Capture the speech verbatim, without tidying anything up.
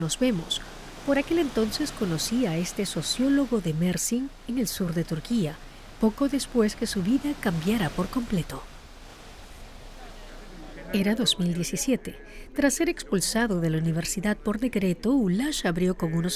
Nos vemos. Por aquel entonces conocí a este sociólogo de Mersin en el sur de Turquía, poco después que su vida cambiara por completo. Era dos mil diecisiete. Tras ser expulsado de la universidad por decreto, Ulaş abrió con unos